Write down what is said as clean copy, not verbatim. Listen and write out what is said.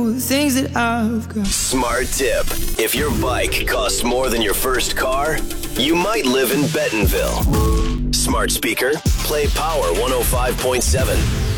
know the things that I've got. Smart tip. If your bike costs more than your first car, you might live in Bentonville. Smart speaker, play Power 105.7.